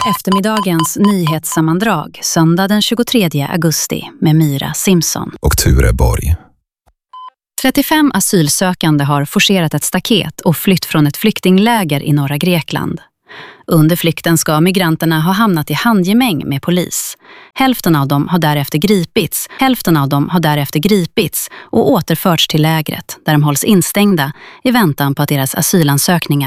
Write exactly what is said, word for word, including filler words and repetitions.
är eftermiddagens nyhetssammandrag söndag den tjugotredje augusti med Myra Simpson och Ture Borg. trettiofem asylsökande har forcerat ett staket och flytt från ett flyktingläger i norra Grekland. Under flykten ska migranterna ha hamnat i handgemäng med polis. Hälften av dem har därefter gripits, hälften av dem har därefter gripits och återförts till lägret där de hålls instängda i väntan på att deras asylansökningar